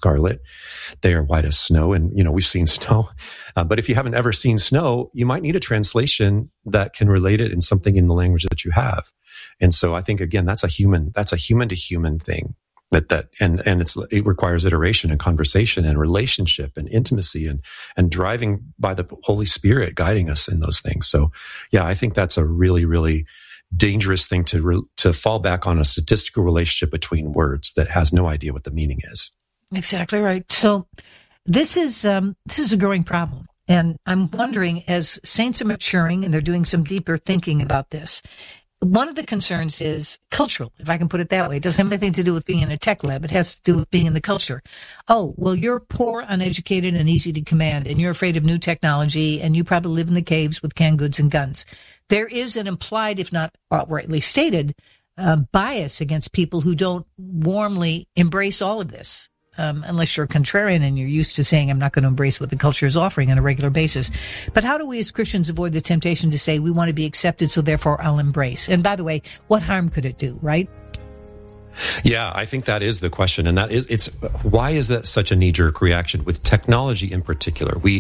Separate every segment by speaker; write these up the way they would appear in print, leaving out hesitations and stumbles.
Speaker 1: scarlet. They are white as snow. And, we've seen snow. But if you haven't ever seen snow, you might need a translation that can relate it in something in the language that you have. And so I think, again, that's a human to human thing. It requires iteration and conversation and relationship and intimacy and driving by the Holy Spirit guiding us in those things. So yeah, I think that's a really, really dangerous thing to fall back on a statistical relationship between words that has no idea what the meaning is.
Speaker 2: Exactly right. So this is a growing problem. And I'm wondering, as saints are maturing and they're doing some deeper thinking about this, one of the concerns is cultural, if I can put it that way. It doesn't have anything to do with being in a tech lab. It has to do with being in the culture. Oh, well, you're poor, uneducated, and easy to command, and you're afraid of new technology, and you probably live in the caves with canned goods and guns. There is an implied, if not outrightly stated, bias against people who don't warmly embrace all of this. Unless you're a contrarian and you're used to saying, I'm not going to embrace what the culture is offering on a regular basis. But how do we as Christians avoid the temptation to say we want to be accepted, so therefore I'll embrace? And by the way, what harm could it do, right?
Speaker 1: Yeah, I think that is the question. And why is that such a knee-jerk reaction with technology in particular? We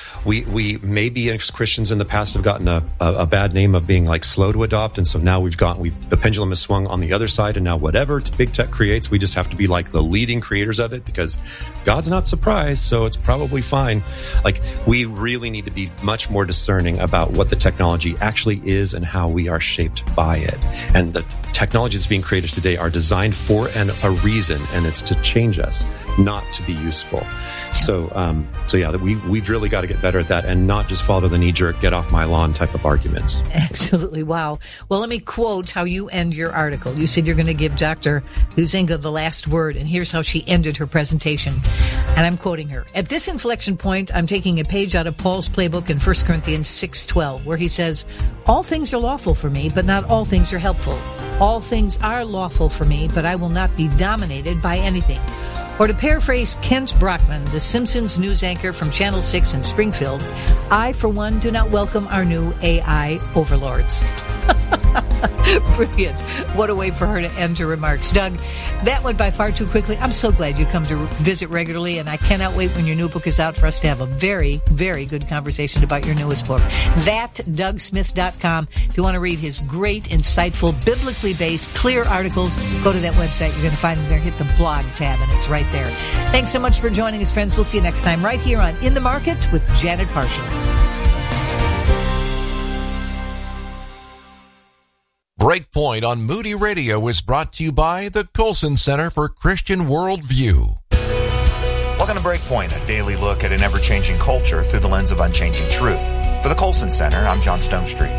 Speaker 1: maybe as Christians in the past have gotten a bad name of being like slow to adopt. And so now the pendulum has swung on the other side. And now whatever big tech creates, we just have to be like the leading creators of it because God's not surprised. So it's probably fine. Like, we really need to be much more discerning about what the technology actually is and how we are shaped by it. And the technology that's being created today are designed for a reason, and it's to change us, not to be useful. So yeah, we've really got to get better at that and not just follow the knee-jerk, get off my lawn type of arguments.
Speaker 2: Absolutely. Wow. Well, let me quote how you end your article. You said you're going to give Dr. Huizenga the last word, and here's how she ended her presentation. And I'm quoting her. At this inflection point, I'm taking a page out of Paul's playbook in 1 Corinthians 6:12, where he says, all things are lawful for me, but not all things are helpful. All things are lawful for me, but I will not be dominated by anything. Or to paraphrase Kent Brockman, the Simpsons news anchor from Channel 6 in Springfield, I, for one, do not welcome our new AI overlords. Brilliant. What a way for her to end her remarks. Doug, that went by far too quickly. I'm so glad you come to visit regularly, and I cannot wait when your new book is out for us to have a very, very good conversation about your newest book. ThatDougSmith.com. If you want to read his great, insightful, biblically based, clear articles, go to that website. You're going to find them there. Hit the blog tab, and it's right there. Thanks so much for joining us, friends. We'll see you next time right here on In the Market with Janet Parshall.
Speaker 3: Breakpoint on Moody Radio is brought to you by the Colson Center for Christian Worldview.
Speaker 4: Welcome to Breakpoint, a daily look at an ever-changing culture through the lens of unchanging truth. For the Colson Center, I'm John Stonestreet.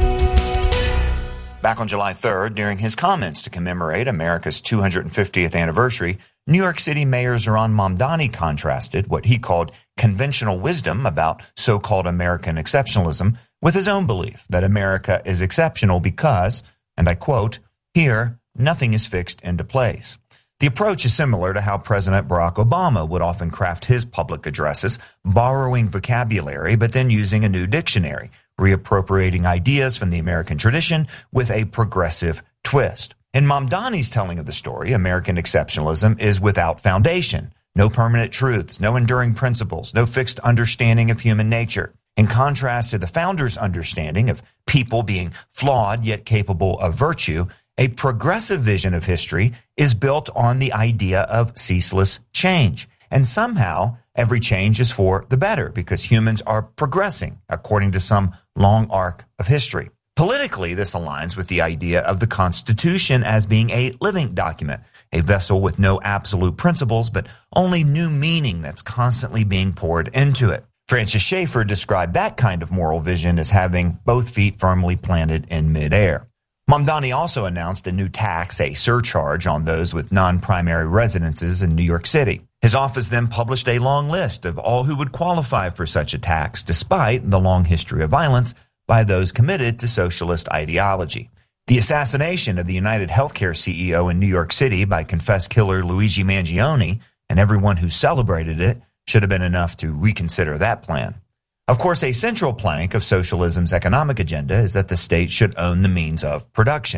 Speaker 4: Back on July 3rd, during his comments to commemorate America's 250th anniversary, New York City Mayor Zohran Mamdani contrasted what he called conventional wisdom about so-called American exceptionalism with his own belief that America is exceptional because, and I quote, here, nothing is fixed into place. The approach is similar to how President Barack Obama would often craft his public addresses, borrowing vocabulary but then using a new dictionary, reappropriating ideas from the American tradition with a progressive twist. In Mamdani's telling of the story, American exceptionalism is without foundation, no permanent truths, no enduring principles, no fixed understanding of human nature. In contrast to the founders' understanding of people being flawed yet capable of virtue, a progressive vision of history is built on the idea of ceaseless change. And somehow, every change is for the better because humans are progressing according to some long arc of history. Politically, this aligns with the idea of the Constitution as being a living document, a vessel with no absolute principles, but only new meaning that's constantly being poured into it. Francis Schaeffer described that kind of moral vision as having both feet firmly planted in midair. Mamdani also announced a new tax, a surcharge on those with non-primary residences in New York City. His office then published a long list of all who would qualify for such a tax, despite the long history of violence by those committed to socialist ideology. The assassination of the United Healthcare CEO in New York City by confessed killer Luigi Mangione and everyone who celebrated it should have been enough to reconsider that plan. Of course, a central plank of socialism's economic agenda is that the state should own the means of production.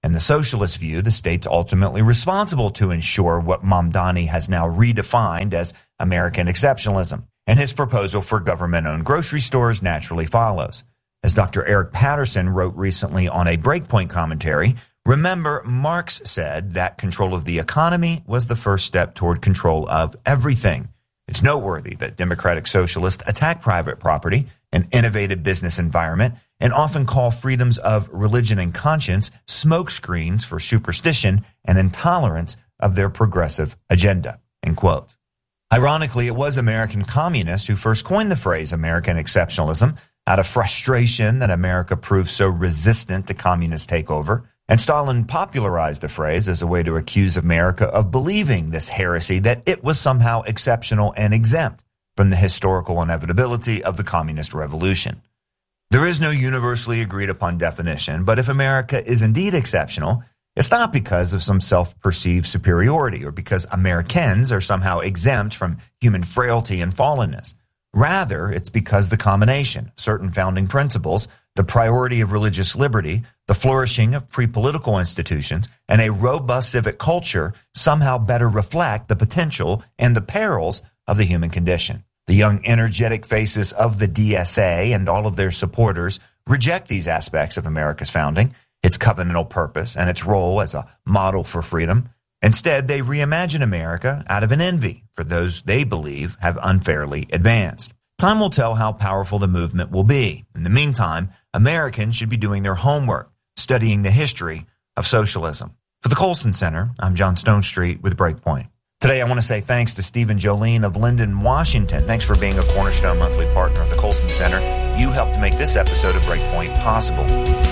Speaker 4: In the socialist view, the state's ultimately responsible to ensure what Mamdani has now redefined as American exceptionalism, and his proposal for government-owned grocery stores naturally follows. As Dr. Eric Patterson wrote recently on a Breakpoint commentary, remember, Marx said that control of the economy was the first step toward control of everything. It's noteworthy that democratic socialists attack private property, an innovative business environment, and often call freedoms of religion and conscience smokescreens for superstition and intolerance of their progressive agenda. End quote. Ironically, it was American communists who first coined the phrase American exceptionalism out of frustration that America proved so resistant to communist takeover. And Stalin popularized the phrase as a way to accuse America of believing this heresy that it was somehow exceptional and exempt from the historical inevitability of the communist revolution. There is no universally agreed upon definition, but if America is indeed exceptional, it's not because of some self-perceived superiority or because Americans are somehow exempt from human frailty and fallenness. Rather, it's because the combination of certain founding principles, the priority of religious liberty, the flourishing of pre-political institutions, and a robust civic culture somehow better reflect the potential and the perils of the human condition. The young, energetic faces of the DSA and all of their supporters reject these aspects of America's founding, its covenantal purpose, and its role as a model for freedom. Instead, they reimagine America out of an envy for those they believe have unfairly advanced. Time will tell how powerful the movement will be. In the meantime, Americans should be doing their homework, studying the history of socialism. For the Colson Center, I'm John Stonestreet with Breakpoint. Today, I want to say thanks to Stephen Jolene of Linden, Washington. Thanks for being a Cornerstone Monthly partner of the Colson Center. You helped make this episode of Breakpoint possible.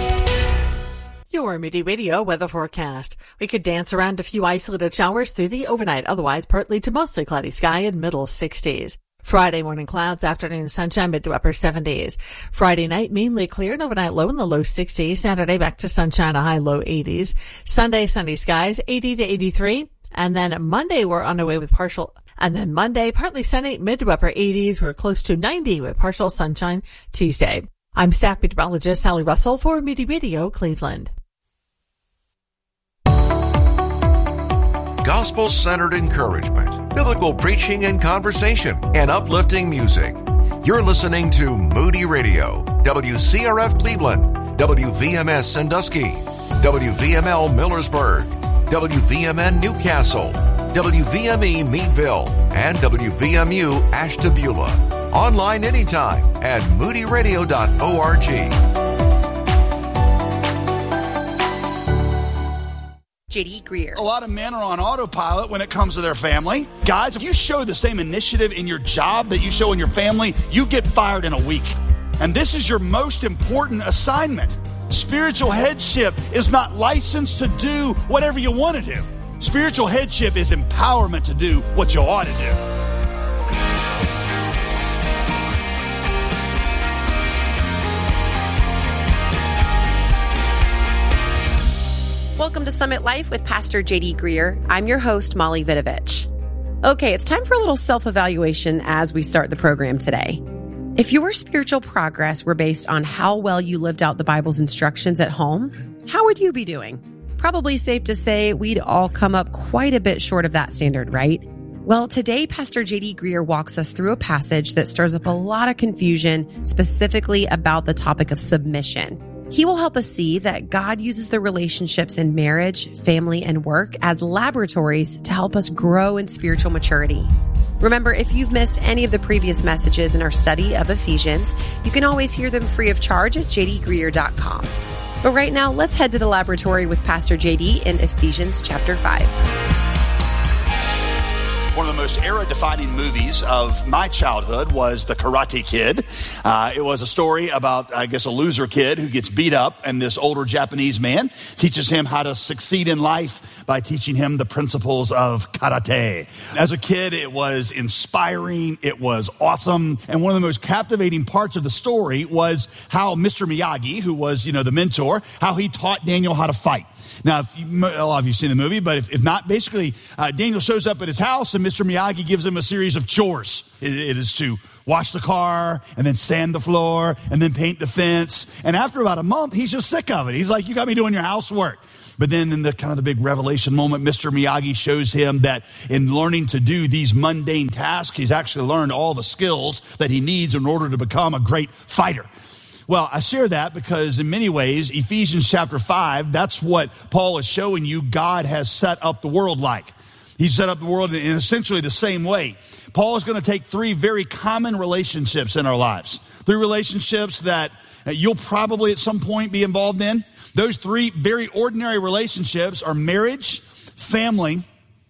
Speaker 5: Your Moody Radio weather forecast. We could dance around a few isolated showers through the overnight, otherwise partly to mostly cloudy sky in middle 60s. Friday morning clouds, afternoon sunshine, mid to upper 70s. Friday night mainly clear and overnight low in the low 60s. Saturday back to sunshine, a high low 80s. Sunday sunny skies, 80 to 83. And then Monday we're on our way with Monday partly sunny, mid to upper 80s. We're close to 90 with partial sunshine Tuesday. I'm staff meteorologist Sally Russell for Moody Radio Cleveland.
Speaker 3: Gospel-centered encouragement, biblical preaching and conversation, and uplifting music. You're listening to Moody Radio, WCRF Cleveland, WVMS Sandusky, WVML Millersburg, WVMN Newcastle, WVME Meadville, and WVMU Ashtabula. Online anytime at moodyradio.org.
Speaker 6: J.D. Greer.
Speaker 7: A lot of men are on autopilot when it comes to their family. Guys, if you show the same initiative in your job that you show in your family, you get fired in a week. And this is your most important assignment. Spiritual headship is not licensed to do whatever you want to do. Spiritual headship is empowerment to do what you ought to do.
Speaker 6: Welcome to Summit Life with Pastor J.D. Greer. I'm your host, Molly Vidovich. Okay, it's time for a little self-evaluation as we start the program today. If your spiritual progress were based on how well you lived out the Bible's instructions at home, how would you be doing? Probably safe to say we'd all come up quite a bit short of that standard, right? Well, today, Pastor J.D. Greer walks us through a passage that stirs up a lot of confusion, specifically about the topic of submission. He will help us see that God uses the relationships in marriage, family, and work as laboratories to help us grow in spiritual maturity. Remember, if you've missed any of the previous messages in our study of Ephesians, you can always hear them free of charge at jdgreer.com. But right now, let's head to the laboratory with Pastor JD in Ephesians chapter 5.
Speaker 7: One of the most era-defining movies of my childhood was The Karate Kid. It was a story about, I guess, a loser kid who gets beat up, and this older Japanese man teaches him how to succeed in life by teaching him the principles of karate. As a kid, it was inspiring, it was awesome, and one of the most captivating parts of the story was how Mr. Miyagi, who was, the mentor, how he taught Daniel how to fight. Now, a lot of you have seen the movie, but if not, basically, Daniel shows up at his house and Mr. Miyagi gives him a series of chores. It is to wash the car and then sand the floor and then paint the fence. And after about a month, he's just sick of it. He's like, you got me doing your housework. But then in the kind of the big revelation moment, Mr. Miyagi shows him that in learning to do these mundane tasks, he's actually learned all the skills that he needs in order to become a great fighter. Well, I share that because in many ways, Ephesians chapter 5, that's what Paul is showing you God has set up the world like. He set up the world in essentially the same way. Paul is going to take three very common relationships in our lives. Three relationships that you'll probably at some point be involved in. Those three very ordinary relationships are marriage, family,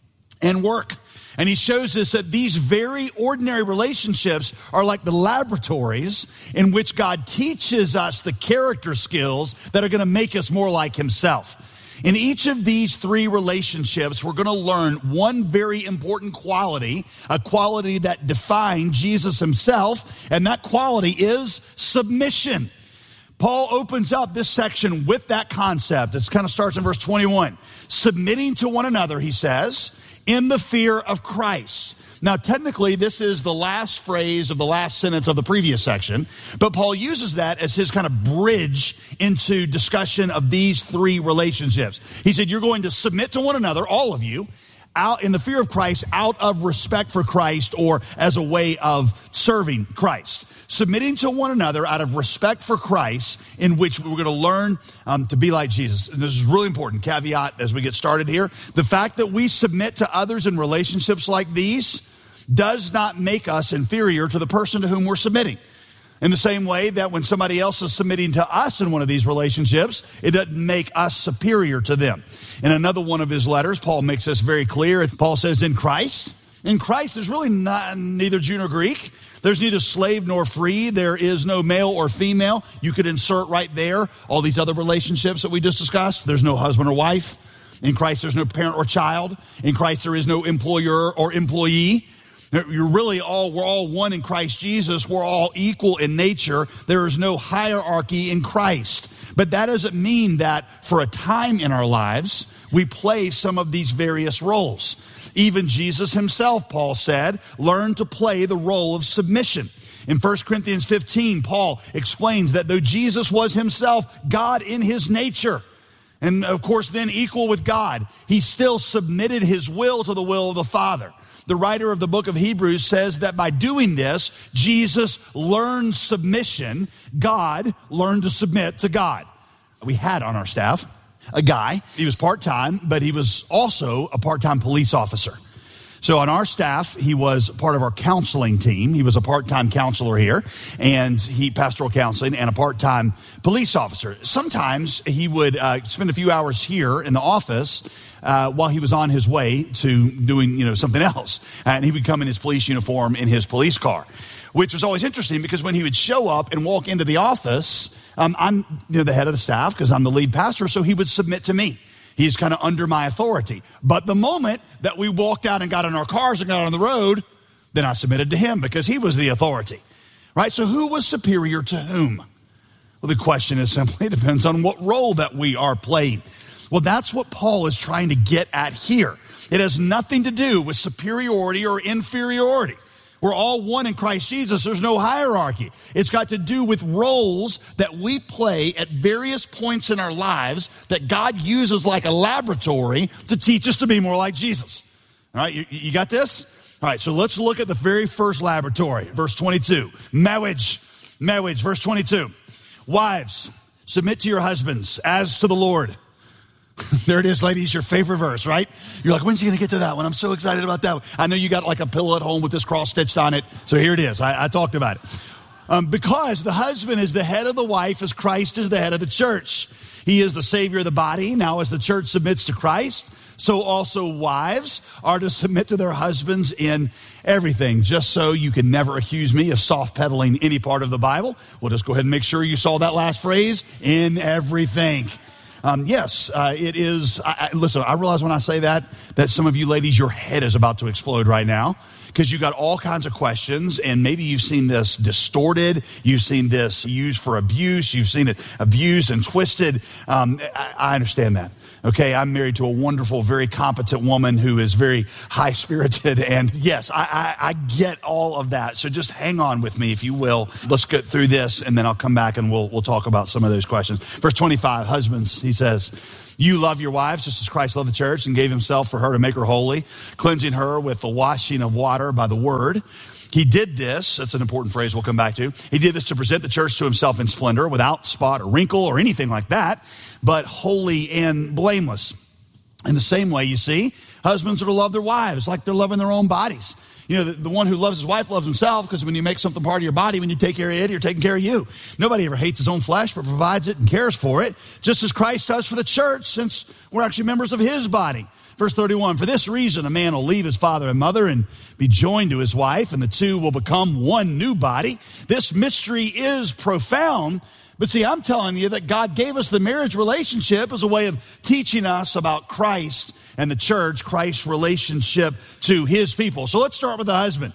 Speaker 7: and work. And he shows us that these very ordinary relationships are like the laboratories in which God teaches us the character skills that are going to make us more like himself. In each of these three relationships, we're going to learn one very important quality, a quality that defined Jesus himself, and that quality is submission. Paul opens up this section with that concept. It kind of starts in verse 21. Submitting to one another, he says, in the fear of Christ. Now, technically, this is the last phrase of the last sentence of the previous section, but Paul uses that as his kind of bridge into discussion of these three relationships. He said, you're going to submit to one another, all of you, out in the fear of Christ, out of respect for Christ, or as a way of serving Christ. Submitting to one another out of respect for Christ, in which we're going to learn to be like Jesus. And this is really important caveat as we get started here. The fact that we submit to others in relationships like these does not make us inferior to the person to whom we're submitting. In the same way that when somebody else is submitting to us in one of these relationships, it doesn't make us superior to them. In another one of his letters, Paul makes this very clear. Paul says, in Christ, there's really neither Jew nor Greek. There's neither slave nor free. There is no male or female. You could insert right there all these other relationships that we just discussed. There's no husband or wife. In Christ, there's no parent or child. In Christ, there is no employer or employee. We're all one in Christ Jesus. We're all equal in nature. There is no hierarchy in Christ. But that doesn't mean that for a time in our lives, we play some of these various roles. Even Jesus himself, Paul said, learned to play the role of submission. In 1 Corinthians 15, Paul explains that though Jesus was himself God in his nature, and of course then equal with God, he still submitted his will to the will of the Father. The writer of the book of Hebrews says that by doing this, Jesus learned submission. God learned to submit to God. We had on our staff a guy. He was part-time, but he was also a part-time police officer. So on our staff, he was part of our counseling team. He was a part-time counselor here, and he pastoral counseling and a part-time police officer. Sometimes he would spend a few hours here in the office while he was on his way to doing something else, and he would come in his police uniform in his police car, which was always interesting because when he would show up and walk into the office, I'm the head of the staff because I'm the lead pastor, so he would submit to me. He's kind of under my authority. But the moment that we walked out and got in our cars and got on the road, then I submitted to him because he was the authority, right? So who was superior to whom? Well, the question is simply, it depends on what role that we are playing. Well, that's what Paul is trying to get at here. It has nothing to do with superiority or inferiority. We're all one in Christ Jesus. There's no hierarchy. It's got to do with roles that we play at various points in our lives that God uses like a laboratory to teach us to be more like Jesus. All right, you got this? All right, so let's look at the very first laboratory, verse 22. Marriage, verse 22. Wives, submit to your husbands as to the Lord. There it is, ladies, your favorite verse, right? You're like, when's he going to get to that one? I'm so excited about that one. I know you got like a pillow at home with this cross stitched on it. So here it is. I talked about it. Because the husband is the head of the wife as Christ is the head of the church. He is the Savior of the body. Now as the church submits to Christ, so also wives are to submit to their husbands in everything. Just so you can never accuse me of soft pedaling any part of the Bible, we'll just go ahead and make sure you saw that last phrase, in everything. Yes, it is. Listen, I realize when I say that some of you ladies, your head is about to explode right now because you got all kinds of questions, and maybe you've seen this distorted. You've seen this used for abuse. You've seen it abused and twisted. I understand that. Okay, I'm married to a wonderful, very competent woman who is very high-spirited, and yes, I get all of that. So just hang on with me, if you will. Let's get through this, and then I'll come back and we'll talk about some of those questions. Verse 25, husbands, he says, You love your wives just as Christ loved the church and gave himself for her to make her holy, cleansing her with the washing of water by the word. He did this, that's an important phrase we'll come back to. He did this to present the church to himself in splendor, without spot or wrinkle or anything like that, but holy and blameless. In the same way, you see, husbands are to love their wives like they're loving their own bodies. You know, the one who loves his wife loves himself, because when you make something part of your body, when you take care of it, you're taking care of you. Nobody ever hates his own flesh, but provides it and cares for it, just as Christ does for the church, since we're actually members of his body. Verse 31, for this reason, a man will leave his father and mother and be joined to his wife, and the two will become one new body. This mystery is profound. But see, I'm telling you that God gave us the marriage relationship as a way of teaching us about Christ and the church, Christ's relationship to his people. So let's start with the husband.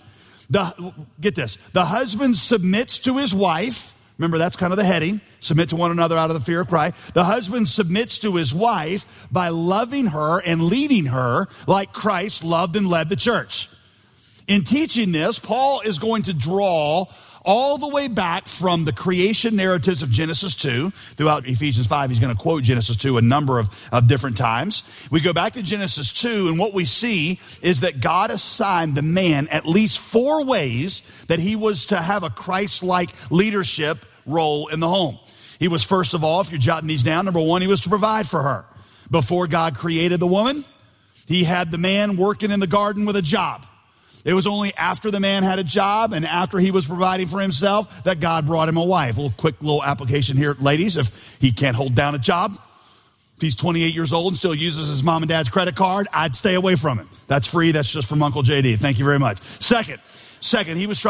Speaker 7: Get this. The husband submits to his wife. Remember, that's kind of the heading. Submit to one another out of the fear of Christ. The husband submits to his wife by loving her and leading her like Christ loved and led the church. In teaching this, Paul is going to draw all the way back from the creation narratives of Genesis 2. Throughout Ephesians 5, he's going to quote Genesis 2 a number of different times. We go back to Genesis 2, and what we see is that God assigned the man at least 4 ways that he was to have a Christ-like leadership role in the home. He was, first of all, if you're jotting these down, number 1, he was to provide for her. Before God created the woman, he had the man working in the garden with a job. It was only after the man had a job and after he was providing for himself that God brought him a wife. Quick little application here, ladies. If he can't hold down a job, if he's 28 years old and still uses his mom and dad's credit card, I'd stay away from it. That's free. That's just from Uncle JD. Thank you very much. Second, he was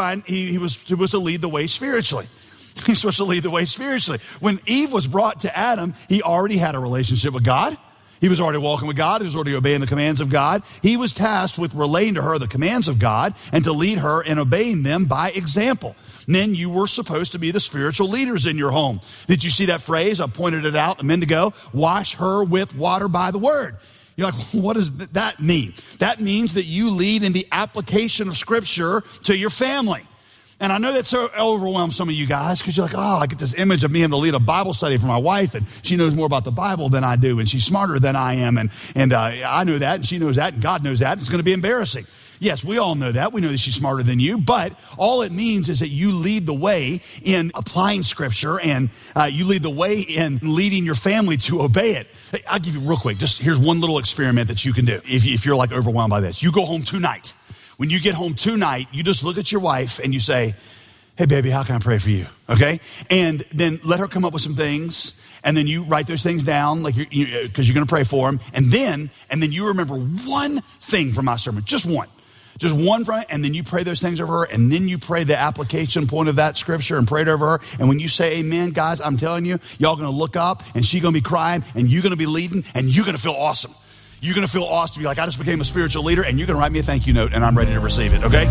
Speaker 7: to lead the way spiritually. He's supposed to lead the way spiritually. When Eve was brought to Adam, he already had a relationship with God. He was already walking with God. He was already obeying the commands of God. He was tasked with relaying to her the commands of God and to lead her in obeying them by example. Men, you were supposed to be the spiritual leaders in your home. Did you see that phrase? I pointed it out a minute ago. Wash her with water by the word. You're like, what does that mean? That means that you lead in the application of Scripture to your family. And I know that so overwhelms some of you guys, because you're like, oh, I get this image of me having to lead a Bible study for my wife, and she knows more about the Bible than I do, and she's smarter than I am, and I know that, and she knows that, and God knows that, and it's going to be embarrassing. Yes, we all know that. We know that she's smarter than you, but all it means is that you lead the way in applying Scripture, and you lead the way in leading your family to obey it. Hey, I'll give you real quick, just here's one little experiment that you can do if you're like overwhelmed by this. You go home tonight. When you get home tonight, you just look at your wife and you say, hey, baby, how can I pray for you? Okay? And then let her come up with some things. And then you write those things down, like because you're going to pray for them. And then you remember one thing from my sermon, just one from it. And then you pray those things over her. And then you pray the application point of that Scripture and pray it over her. And when you say amen, guys, I'm telling you, y'all going to look up and she's going to be crying and you're going to be leading and you're going to feel awesome. You're going to feel awesome to be like, I just became a spiritual leader, and you're going to write me a thank you note, and I'm ready to receive it, okay?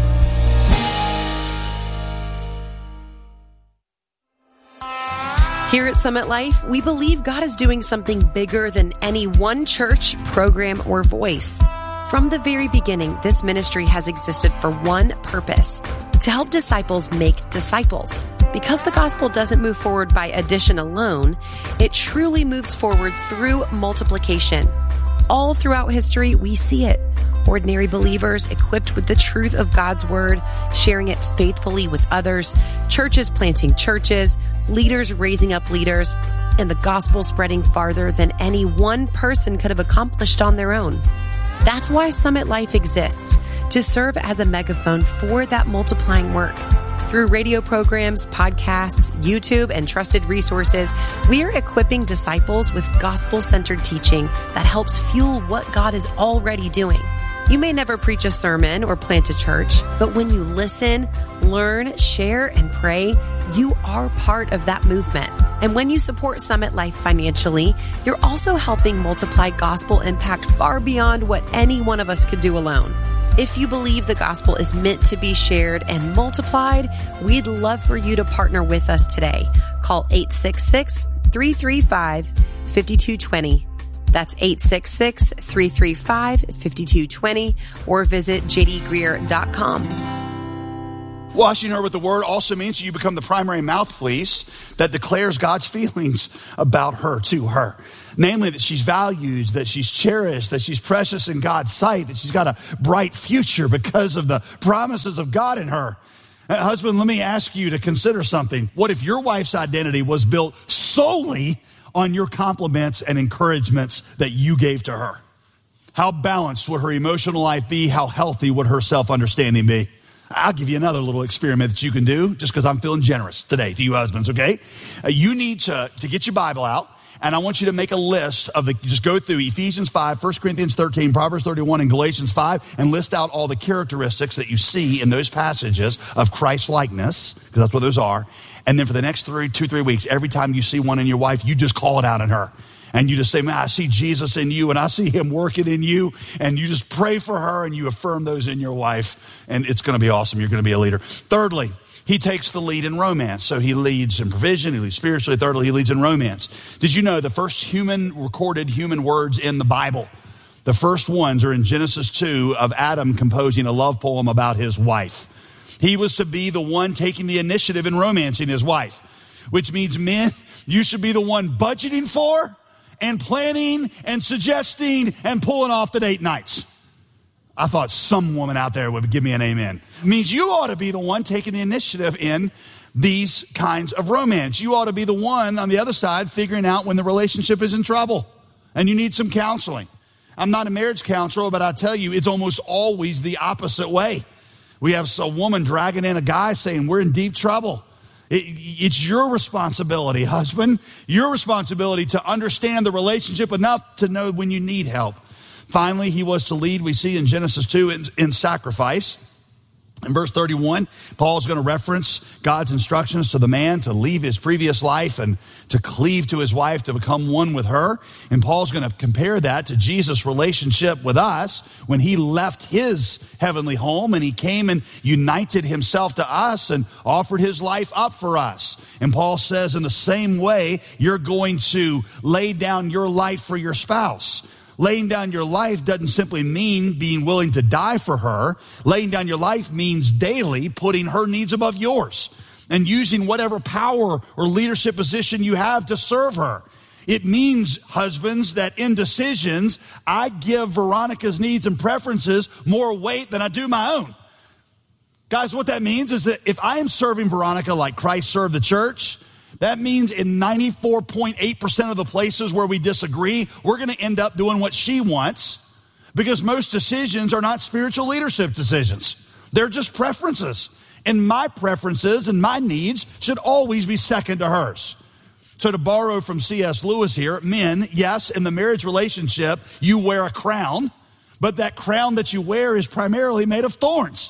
Speaker 6: Here at Summit Life, we believe God is doing something bigger than any one church, program, or voice. From the very beginning, this ministry has existed for one purpose: to help disciples make disciples. Because the gospel doesn't move forward by addition alone, it truly moves forward through multiplication. All throughout history, we see it. Ordinary believers equipped with the truth of God's word, sharing it faithfully with others, churches planting churches, leaders raising up leaders, and the gospel spreading farther than any one person could have accomplished on their own. That's why Summit Life exists, to serve as a megaphone for that multiplying work. Through radio programs, podcasts, YouTube, and trusted resources, we are equipping disciples with gospel-centered teaching that helps fuel what God is already doing. You may never preach a sermon or plant a church, but when you listen, learn, share, and pray, you are part of that movement. And when you support Summit Life financially, you're also helping multiply gospel impact far beyond what any one of us could do alone. If you believe the gospel is meant to be shared and multiplied, we'd love for you to partner with us today. Call 866-335-5220. That's 866-335-5220, or visit jdgreer.com.
Speaker 7: Washing her with the word also means you become the primary mouthpiece that declares God's feelings about her to her. Namely, that she's valued, that she's cherished, that she's precious in God's sight, that she's got a bright future because of the promises of God in her. Husband, let me ask you to consider something. What if your wife's identity was built solely on your compliments and encouragements that you gave to her? How balanced would her emotional life be? How healthy would her self-understanding be? I'll give you another little experiment that you can do just because I'm feeling generous today to you husbands, okay? You need to get your Bible out, and I want you to make a list of just go through Ephesians 5, 1 Corinthians 13, Proverbs 31, and Galatians 5, and list out all the characteristics that you see in those passages of Christ-likeness, because that's what those are. And then for the next 2-3 weeks, every time you see one in your wife, you just call it out in her. And you just say, man, I see Jesus in you and I see him working in you. And you just pray for her and you affirm those in your wife. And it's going to be awesome. You're going to be a leader. Thirdly, he takes the lead in romance. So he leads in provision, he leads spiritually. Thirdly, he leads in romance. Did you know the first recorded human words in the Bible, the first ones are in Genesis 2 of Adam composing a love poem about his wife. He was to be the one taking the initiative in romancing his wife, which means men, you should be the one budgeting for and planning and suggesting and pulling off the date nights. I thought some woman out there would give me an amen. It means you ought to be the one taking the initiative in these kinds of romance. You ought to be the one on the other side figuring out when the relationship is in trouble and you need some counseling. I'm not a marriage counselor, but I tell you, it's almost always the opposite way. We have a woman dragging in a guy saying, we're in deep trouble. It's your responsibility, husband, your responsibility to understand the relationship enough to know when you need help. Finally, he was to lead, we see in Genesis 2, in sacrifice. In verse 31, Paul's going to reference God's instructions to the man to leave his previous life and to cleave to his wife, to become one with her. And Paul's going to compare that to Jesus' relationship with us when he left his heavenly home and he came and united himself to us and offered his life up for us. And Paul says in the same way, you're going to lay down your life for your spouse. Laying down your life doesn't simply mean being willing to die for her. Laying down your life means daily putting her needs above yours and using whatever power or leadership position you have to serve her. It means, husbands, that in decisions, I give Veronica's needs and preferences more weight than I do my own. Guys, what that means is that if I am serving Veronica like Christ served the church, that means in 94.8% of the places where we disagree, we're going to end up doing what she wants because most decisions are not spiritual leadership decisions. They're just preferences. And my preferences and my needs should always be second to hers. So to borrow from C.S. Lewis here, men, yes, in the marriage relationship, you wear a crown, but that crown that you wear is primarily made of thorns.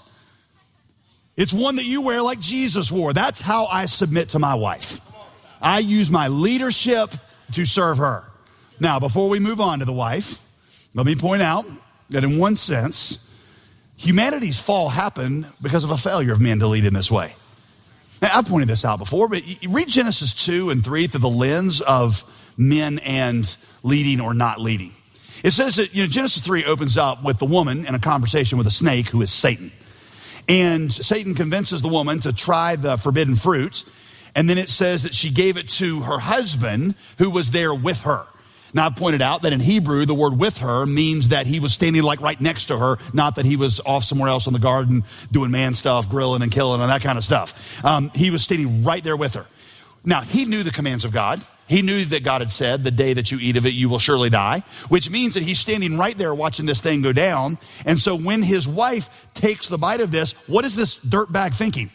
Speaker 7: It's one that you wear like Jesus wore. That's how I submit to my wife. I use my leadership to serve her. Now, before we move on to the wife, let me point out that in one sense, humanity's fall happened because of a failure of men to lead in this way. Now, I've pointed this out before, but you read Genesis 2 and 3 through the lens of men and leading or not leading. It says that Genesis 3 opens up with the woman in a conversation with a snake who is Satan. And Satan convinces the woman to try the forbidden fruit. And then it says that she gave it to her husband who was there with her. Now, I've pointed out that in Hebrew, the word with her means that he was standing like right next to her, not that he was off somewhere else in the garden doing man stuff, grilling and killing and that kind of stuff. He was standing right there with her. Now, he knew the commands of God. He knew that God had said, the day that you eat of it, you will surely die, which means that he's standing right there watching this thing go down. And so when his wife takes the bite of this, what is this dirtbag thinking?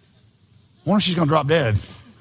Speaker 7: I wonder if she's going to drop dead.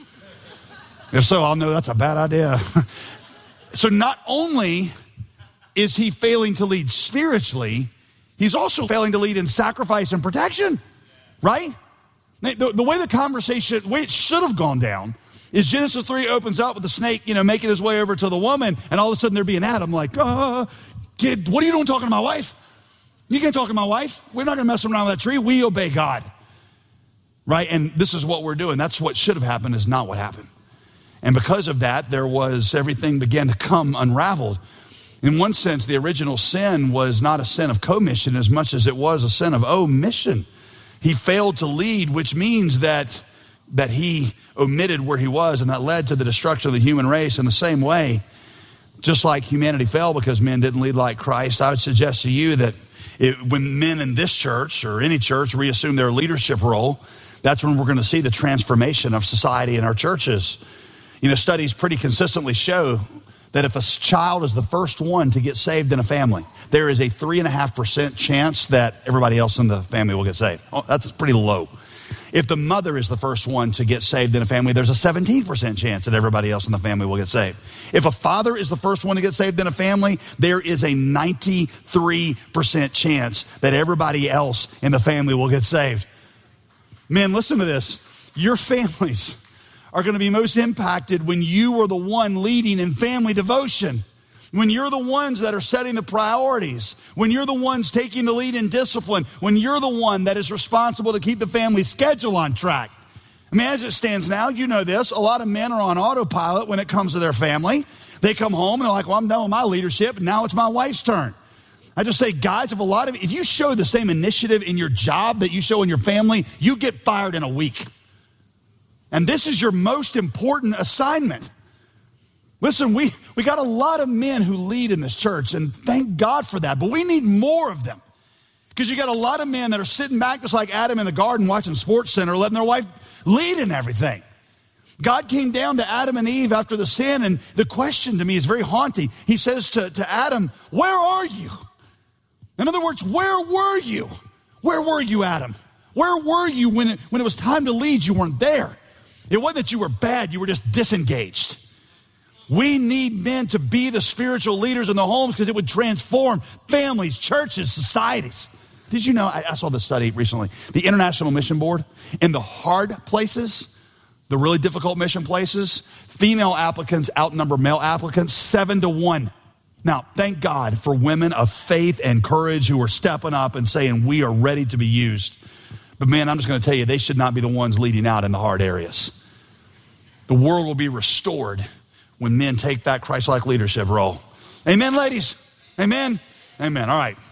Speaker 7: If so, I'll know that's a bad idea. So not only is he failing to lead spiritually, he's also failing to lead in sacrifice and protection, right? The way the conversation, the way it should have gone down is Genesis 3 opens up with the snake, making his way over to the woman, and all of a sudden there being Adam like, kid, what are you doing talking to my wife? You can't talk to my wife. We're not going to mess around with that tree. We obey God, right? And this is what we're doing. That's what should have happened is not what happened. And because of that, everything began to come unraveled. In one sense, the original sin was not a sin of commission as much as it was a sin of omission. He failed to lead, which means that he omitted where he was, and that led to the destruction of the human race. In the same way, just like humanity fell because men didn't lead like Christ, I would suggest to you that when men in this church or any church reassume their leadership role, that's when we're going to see the transformation of society in our churches. Studies pretty consistently show that if a child is the first one to get saved in a family, there is a 3.5% chance that everybody else in the family will get saved. Oh, that's pretty low. If the mother is the first one to get saved in a family, there's a 17% chance that everybody else in the family will get saved. If a father is the first one to get saved in a family, there is a 93% chance that everybody else in the family will get saved. Men, listen to this. Your families are going to be most impacted when you are the one leading in family devotion. When you're the ones that are setting the priorities, when you're the ones taking the lead in discipline, when you're the one that is responsible to keep the family schedule on track. I mean, as it stands now, you know this, a lot of men are on autopilot when it comes to their family. They come home and they're like, well, I'm done with my leadership, and now it's my wife's turn. I just say, guys, if you show the same initiative in your job that you show in your family, you get fired in a week. And this is your most important assignment. Listen, we got a lot of men who lead in this church, and thank God for that, but we need more of them. Because you got a lot of men that are sitting back just like Adam in the garden watching SportsCenter, letting their wife lead in everything. God came down to Adam and Eve after the sin, and the question to me is very haunting. He says to Adam, where are you? In other words, where were you? Where were you, Adam? Where were you when it was time to lead? You weren't there. It wasn't that you were bad, you were just disengaged. We need men to be the spiritual leaders in the homes because it would transform families, churches, societies. Did you know, I saw this study recently, the International Mission Board, in the hard places, the really difficult mission places, female applicants outnumber male applicants 7-1. Now, thank God for women of faith and courage who are stepping up and saying, we are ready to be used. But man, I'm just going to tell you, they should not be the ones leading out in the hard areas. The world will be restored when men take that Christ-like leadership role. Amen, ladies? Amen? Amen. All right.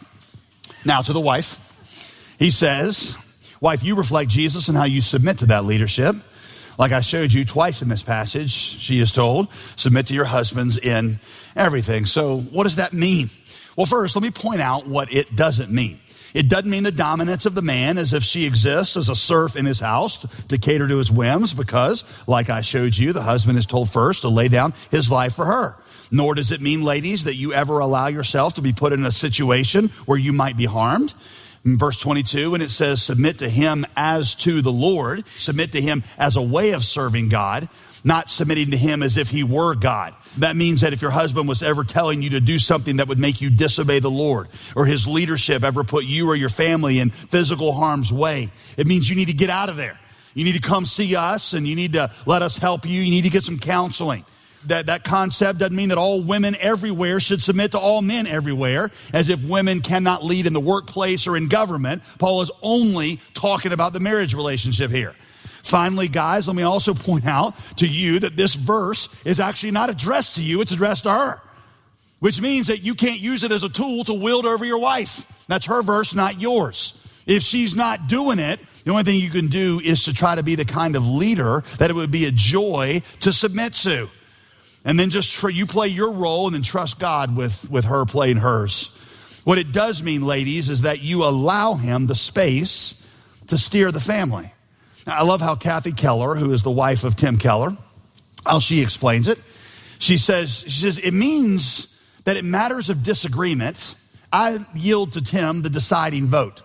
Speaker 7: Now to the wife. He says, wife, you reflect Jesus in how you submit to that leadership. Like I showed you twice in this passage, she is told, submit to your husbands in everything. So what does that mean? Well, first, let me point out what it doesn't mean. It doesn't mean the dominance of the man as if she exists as a serf in his house to cater to his whims because, like I showed you, the husband is told first to lay down his life for her. Nor does it mean, ladies, that you ever allow yourself to be put in a situation where you might be harmed. In verse 22, when it says submit to him as to the Lord, submit to him as a way of serving God, not submitting to him as if he were God. That means that if your husband was ever telling you to do something that would make you disobey the Lord, or his leadership ever put you or your family in physical harm's way, it means you need to get out of there. You need to come see us, and you need to let us help you. You need to get some counseling. That concept doesn't mean that all women everywhere should submit to all men everywhere, as if women cannot lead in the workplace or in government. Paul is only talking about the marriage relationship here. Finally, guys, let me also point out to you that this verse is actually not addressed to you, it's addressed to her, which means that you can't use it as a tool to wield over your wife. That's her verse, not yours. If she's not doing it, the only thing you can do is to try to be the kind of leader that it would be a joy to submit to. And then just you play your role and then trust God with her playing hers. What it does mean, ladies, is that you allow him the space to steer the family. I love how Kathy Keller, who is the wife of Tim Keller, how she explains it. She says, it means that in matters of disagreement, I yield to Tim the deciding vote.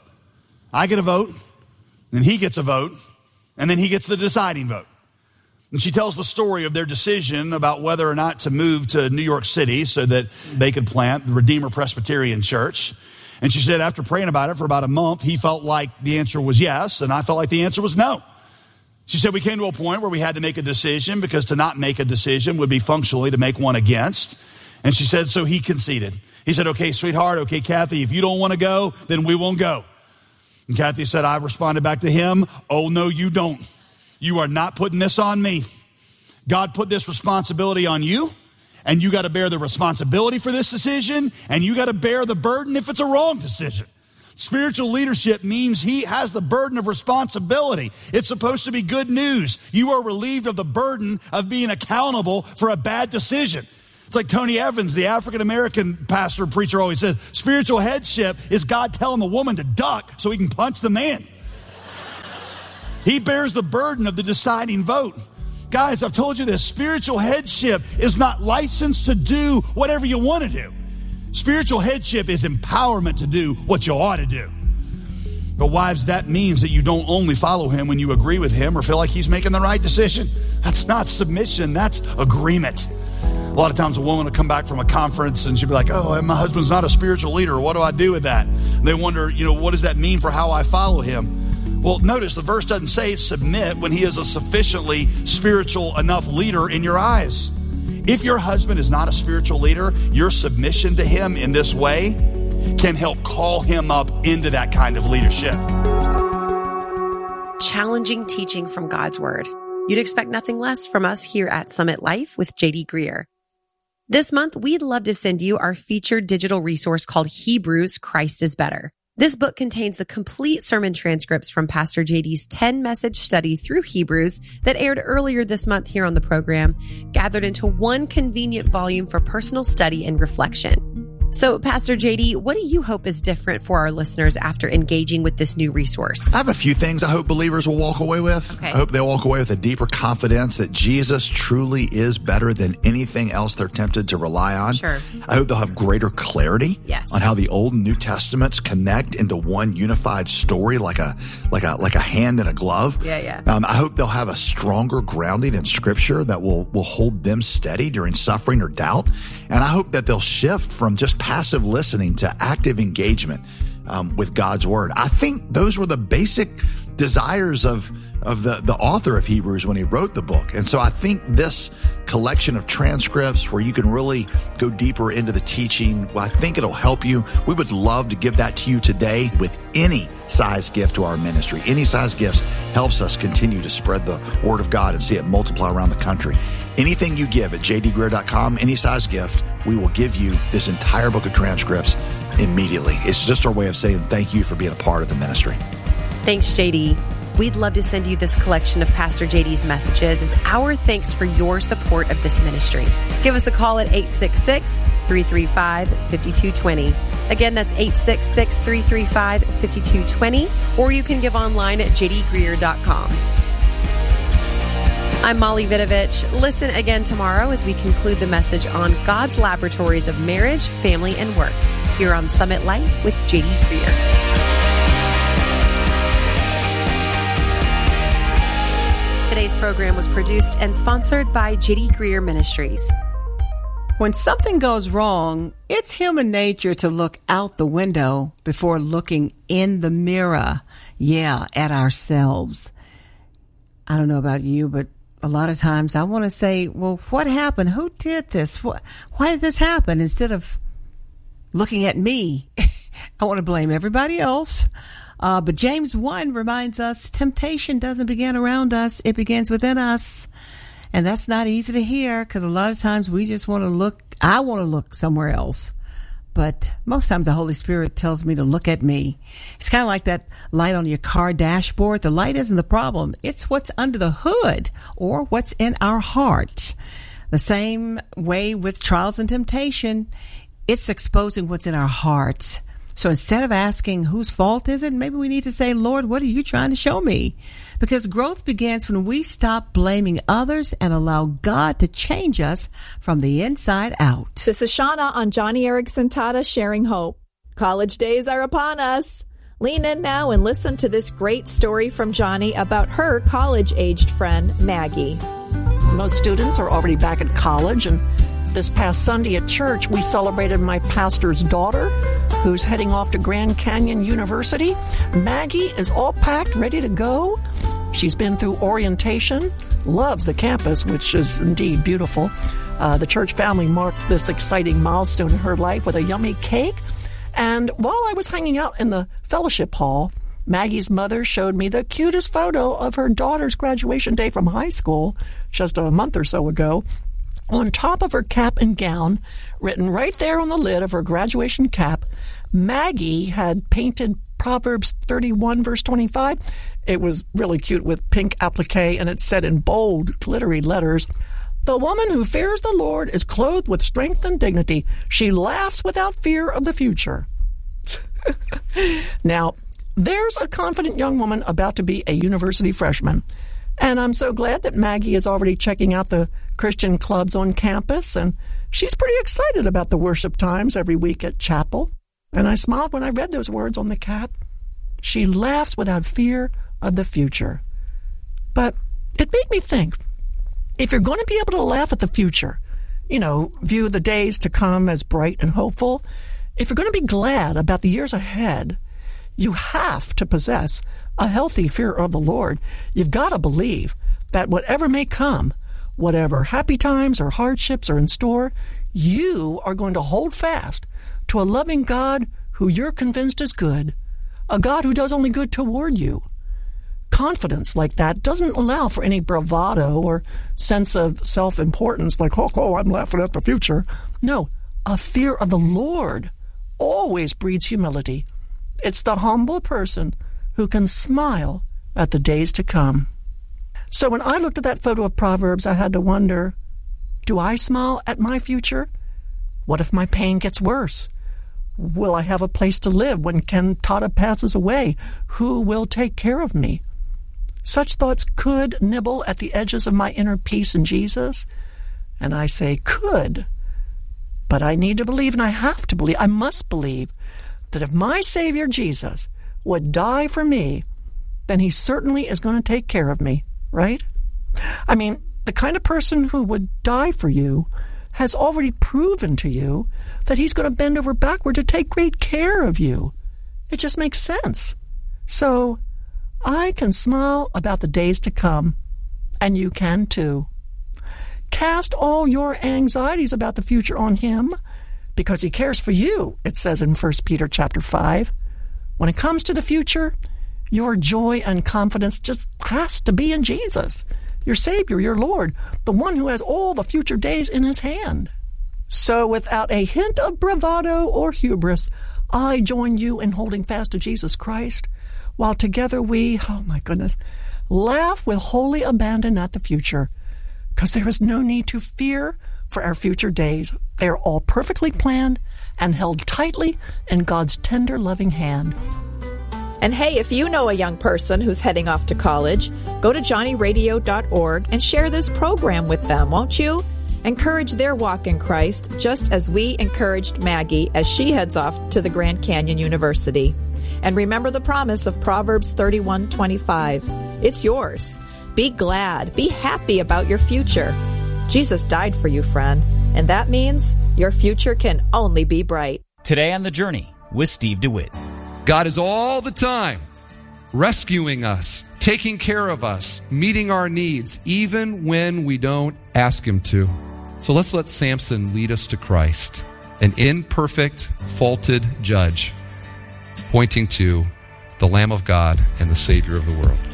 Speaker 7: I get a vote, then he gets a vote, and then he gets the deciding vote. And she tells the story of their decision about whether or not to move to New York City so that they could plant the Redeemer Presbyterian Church. And she said after praying about it for about a month, he felt like the answer was yes, and I felt like the answer was no. She said we came to a point where we had to make a decision because to not make a decision would be functionally to make one against. And she said, so he conceded. He said, okay, sweetheart, okay, Kathy, if you don't want to go, then we won't go. And Kathy said, I responded back to him, oh, no, you don't. You are not putting this on me. God put this responsibility on you, and you got to bear the responsibility for this decision, and you got to bear the burden if it's a wrong decision. Spiritual leadership means he has the burden of responsibility. It's supposed to be good news. You are relieved of the burden of being accountable for a bad decision. It's like Tony Evans, the African-American pastor preacher, always says, spiritual headship is God telling the woman to duck so he can punch the man. He bears the burden of the deciding vote. Guys, I've told you this, spiritual headship is not licensed to do whatever you want to do. Spiritual headship is empowerment to do what you ought to do. But wives, that means that you don't only follow him when you agree with him or feel like he's making the right decision. That's not submission, that's agreement. A lot of times a woman will come back from a conference and she'll be like, oh, my husband's not a spiritual leader. What do I do with that? And they wonder, what does that mean for how I follow him? Well, notice the verse doesn't say submit when he is a sufficiently spiritual enough leader in your eyes. If your husband is not a spiritual leader, your submission to him in this way can help call him up into that kind of leadership.
Speaker 6: Challenging teaching from God's Word. You'd expect nothing less from us here at Summit Life with J.D. Greear. This month, we'd love to send you our featured digital resource called Hebrews, Christ is Better. This book contains the complete sermon transcripts from Pastor JD's 10-message study through Hebrews that aired earlier this month here on the program, gathered into one convenient volume for personal study and reflection. So, Pastor JD, what do you hope is different for our listeners after engaging with this new resource?
Speaker 8: I have a few things I hope believers will walk away with. Okay. I hope they'll walk away with a deeper confidence that Jesus truly is better than anything else they're tempted to rely on. Sure. I hope they'll have greater clarity on how the Old and New Testaments connect into one unified story, like a hand in a glove. I hope they'll have a stronger grounding in Scripture that will hold them steady during suffering or doubt. And I hope that they'll shift from just passive listening to active engagement with God's Word. I think those were the basic desires of the author of Hebrews when he wrote the book. And so I think this collection of transcripts where you can really go deeper into the teaching, well, I think it'll help you. We would love to give that to you today with any size gift to our ministry. Any size gifts helps us continue to spread the Word of God and see it multiply around the country. Anything you give at jdgreear.com, any size gift, we will give you this entire book of transcripts immediately. It's just our way of saying thank you for being a part of the ministry.
Speaker 6: Thanks, JD. We'd love to send you this collection of Pastor JD's messages as our thanks for your support of this ministry. Give us a call at 866-335-5220. Again, that's 866-335-5220, or you can give online at jdgreear.com. I'm Molly Vidovich. Listen again tomorrow as we conclude the message on God's laboratories of marriage, family, and work here on Summit Life with J.D. Greear. Today's program was produced and sponsored by J.D. Greear Ministries.
Speaker 9: When something goes wrong, it's human nature to look out the window before looking in the mirror, at ourselves. I don't know about you, but a lot of times I want to say, well, what happened? Who did this? Why did this happen? Instead of looking at me, I want to blame everybody else. But James 1 reminds us temptation doesn't begin around us. It begins within us. And that's not easy to hear because a lot of times we just want to look. I want to look somewhere else. But most times the Holy Spirit tells me to look at me. It's kind of like that light on your car dashboard. The light isn't the problem. It's what's under the hood or what's in our heart. The same way with trials and temptation, it's exposing what's in our hearts. So instead of asking whose fault is it, maybe we need to say, Lord, what are you trying to show me? Because growth begins when we stop blaming others and allow God to change us from the inside out.
Speaker 10: This is Shauna on Johnny Erickson Tata Sharing Hope. College days are upon us. Lean in now and listen to this great story from Johnny about her college-aged friend, Maggie.
Speaker 11: Most students are already back at college, and this past Sunday at church, we celebrated my pastor's daughter, who's heading off to Grand Canyon University. Maggie is all packed, ready to go. She's been through orientation, loves the campus, which is indeed beautiful. The church family marked this exciting milestone in her life with a yummy cake. And while I was hanging out in the fellowship hall, Maggie's mother showed me the cutest photo of her daughter's graduation day from high school just a month or so ago. On top of her cap and gown, written right there on the lid of her graduation cap, Maggie had painted Proverbs 31, verse 25. It was really cute with pink applique, and it said in bold, glittery letters, "The woman who fears the Lord is clothed with strength and dignity. She laughs without fear of the future." Now, there's a confident young woman about to be a university freshman. And I'm so glad that Maggie is already checking out the Christian clubs on campus, and she's pretty excited about the worship times every week at chapel. And I smiled when I read those words on the cap. She laughs without fear of the future. But it made me think, if you're going to be able to laugh at the future, view the days to come as bright and hopeful, if you're going to be glad about the years ahead, you have to possess a healthy fear of the Lord. You've got to believe that whatever may come, whatever happy times or hardships are in store, you are going to hold fast to a loving God who you're convinced is good, a God who does only good toward you. Confidence like that doesn't allow for any bravado or sense of self-importance like, oh, I'm laughing at the future. No, a fear of the Lord always breeds humility. It's the humble person who can smile at the days to come. So when I looked at that photo of Proverbs, I had to wonder, do I smile at my future? What if my pain gets worse? Will I have a place to live when Cantata passes away? Who will take care of me? Such thoughts could nibble at the edges of my inner peace in Jesus. And I say could. But I need to believe, and I have to believe, I must believe, that if my Savior Jesus would die for me, then he certainly is going to take care of me, right? I mean, the kind of person who would die for you has already proven to you that he's going to bend over backward to take great care of you. It just makes sense. So I can smile about the days to come, and you can too. Cast all your anxieties about the future on him, because he cares for you, it says in 1 Peter chapter 5. When it comes to the future, your joy and confidence just has to be in Jesus, your Savior, your Lord, the one who has all the future days in his hand. So without a hint of bravado or hubris, I join you in holding fast to Jesus Christ, while together we, laugh with holy abandon at the future, because there is no need to fear for our future days. They are all perfectly planned and held tightly in God's tender, loving hand.
Speaker 10: And hey, if you know a young person who's heading off to college, go to johnnyradio.org and share this program with them, won't you? Encourage their walk in Christ, just as we encouraged Maggie as she heads off to the Grand Canyon University. And remember the promise of Proverbs 31:25. It's yours. Be glad, be happy about your future. Jesus died for you, friend, and that means your future can only be bright.
Speaker 12: Today on The Journey with Steve DeWitt.
Speaker 13: God is all the time rescuing us, taking care of us, meeting our needs, even when we don't ask him to. So let's let Samson lead us to Christ, an imperfect, faulted judge, pointing to the Lamb of God and the Savior of the world.